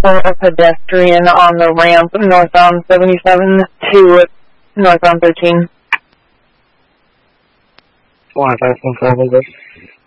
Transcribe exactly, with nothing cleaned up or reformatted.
for a pedestrian on the ramp northbound seventy-seven to northbound thirteen. one five one five, over.